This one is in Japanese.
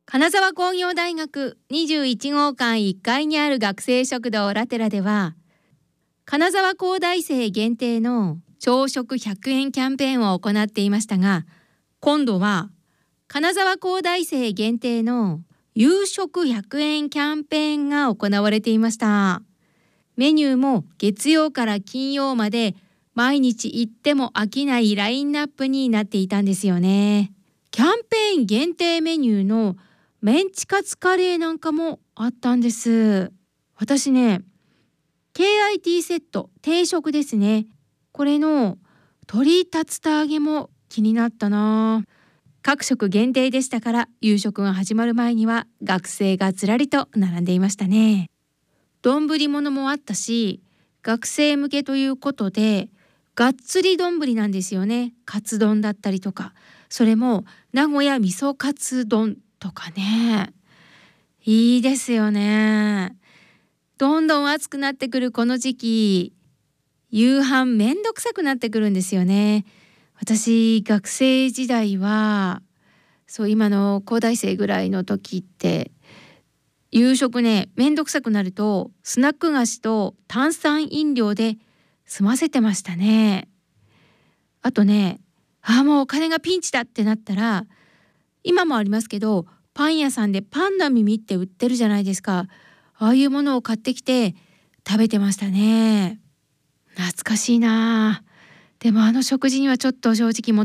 金沢工業大学21号館1階にある学生食堂ラテラでは、金沢工大生限定の朝食100円キャンペーンを行っていましたが、今度は金沢工大生限定の夕食100円キャンペーンが行われていました。メニューも月曜から金曜まで毎日行っても飽きないラインナップになっていたんですよね。キャンペーン限定メニューのメンチカツカレーなんかもあったんです。私ね、KIT セット定食ですね。これの鶏竜田揚げも気になったな。各食限定でしたから、夕食が始まる前には学生がずらりと並んでいましたね。丼物もあったし、学生向けということでがっつり丼なんですよね。カツ丼だったりとか、それも名古屋味噌カツ丼とかね。いいですよね。どんどん暑くなってくるこの時期、夕飯めんどくさくなってくるんですよね。私学生時代は今の高大生ぐらいの時って夕食ね、めんどくさくなるとスナック菓子と炭酸飲料で済ませてましたね。あとね、もうお金がピンチだってなったら、今もありますけど、パン屋さんでパンの耳って売ってるじゃないですか。ああいうものを買ってきて食べてましたね。懐かしいな。でもあの食事にはちょっと正直